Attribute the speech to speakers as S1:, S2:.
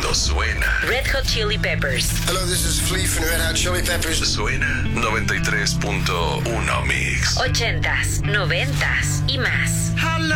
S1: cuando suena.
S2: Red Hot Chili Peppers.
S3: Hello, this is Flea from Red Hot Chili Peppers.
S1: Suena 93.1 Mix.
S2: 80s, 90s y más.